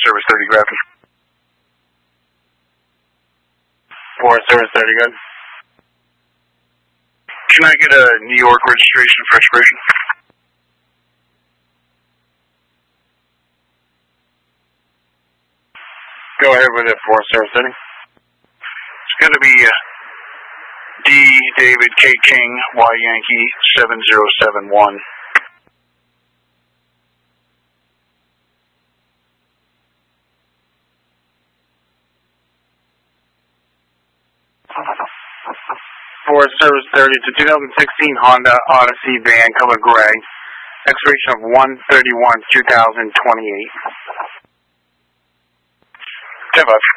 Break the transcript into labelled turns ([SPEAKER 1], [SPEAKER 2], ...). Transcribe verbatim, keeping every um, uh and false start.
[SPEAKER 1] Service thirty, Grafton. Forest Service thirty, good. Can I get a New York registration for expiration? Go ahead with it, Forest Service thirty. It's going to be uh, D. David K. King, Y. Yankee, seven zero seven one. Forest Service thirty, it's a two thousand sixteen Honda Odyssey van, color gray. Expiration of one thirty-one two thousand twenty-eight. ten bucks.